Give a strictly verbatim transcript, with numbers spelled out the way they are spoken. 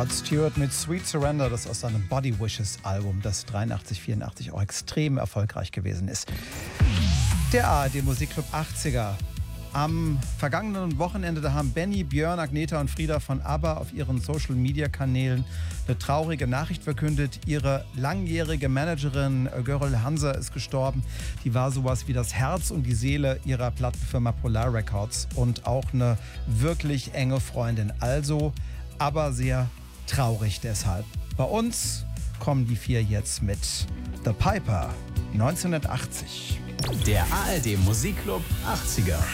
Rod Stewart mit Sweet Surrender, das aus seinem Body Wishes Album, das dreiundachtzig, vierundachtzig auch extrem erfolgreich gewesen ist. Der A R D Musikclub achtziger. Am vergangenen Wochenende, da haben Benny, Björn, Agneta und Frieda von ABBA auf ihren Social-Media-Kanälen eine traurige Nachricht verkündet. Ihre langjährige Managerin Görel Hanser ist gestorben. Die war sowas wie das Herz und die Seele ihrer Plattenfirma Polar Records und auch eine wirklich enge Freundin. Also, aber sehr traurig deshalb. Bei uns kommen die vier jetzt mit The Piper neunzehnhundertachtzig. Der A R D Musikclub achtziger.